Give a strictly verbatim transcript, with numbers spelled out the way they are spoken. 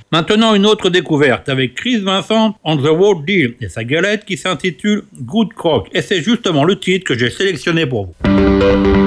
Maintenant, une autre découverte avec Chris Vincent on the World Deal et sa galette qui s'intitule Good Croc. Et c'est justement le titre que j'ai sélectionné pour vous.